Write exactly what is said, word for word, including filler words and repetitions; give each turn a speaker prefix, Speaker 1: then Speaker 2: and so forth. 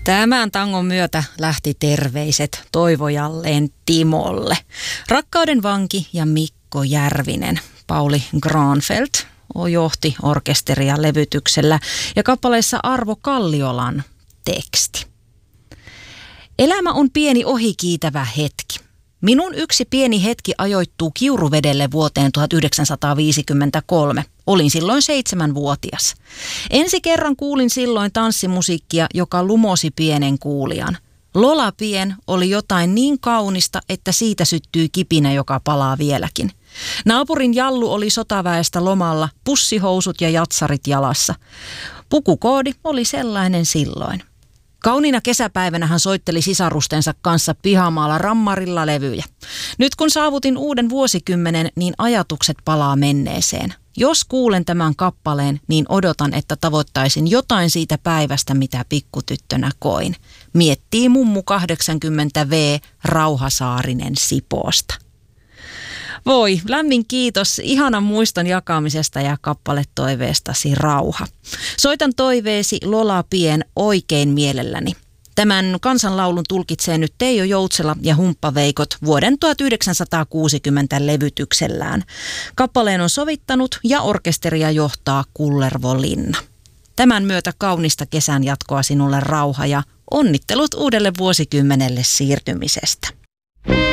Speaker 1: Tämän tangon myötä lähti terveiset toivojalleen Timolle. Rakkauden vanki ja Mikko Järvinen. Pauli Granfeldt johti orkesteria levytyksellä ja kappaleessa Arvo Kalliolan teksti. Elämä on pieni ohikiitävä hetki. Minun yksi pieni hetki ajoittuu Kiuruvedelle vuoteen tuhatyhdeksänsataaviisikymmentäkolme. Olin silloin seitsemänvuotias. Ensi kerran kuulin silloin tanssimusiikkia, joka lumosi pienen kuulijan. Lola Pien oli jotain niin kaunista, että siitä syttyi kipinä, joka palaa vieläkin. Naapurin Jallu oli sotaväestä lomalla, pussihousut ja jatsarit jalassa. Pukukoodi oli sellainen silloin. Kauniina kesäpäivänä hän soitteli sisarustensa kanssa pihamaalla rammarilla levyjä. Nyt kun saavutin uuden vuosikymmenen, niin ajatukset palaa menneeseen. Jos kuulen tämän kappaleen, niin odotan, että tavoittaisin jotain siitä päivästä, mitä pikkutyttönä koin. Miettii mummu kahdeksankymmentä vuotias Rauhasaarinen Sipoosta. Voi, lämmin kiitos ihanan muiston jakamisesta ja kappaletoiveestasi Rauha. Soitan toiveesi Lola Pien oikein mielelläni. Tämän kansanlaulun tulkitsee nyt Teijo Joutsela ja Humppaveikot vuoden tuhatyhdeksänsataakuusikymmentä levytyksellään. Kappaleen on sovittanut ja orkesteria johtaa Kullervo Linna. Tämän myötä kaunista kesän jatkoa sinulle Rauha ja onnittelut uudelle vuosikymmenelle siirtymisestä.